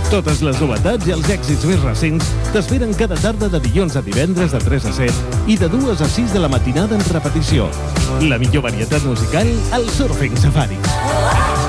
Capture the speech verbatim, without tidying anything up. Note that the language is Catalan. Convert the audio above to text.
Totes les novetats i els èxits més recents t'esperen cada tarda de dilluns a divendres de tres a set i de dues a sis de la matinada en repetició. La millor varietat musical al Surfing Safari.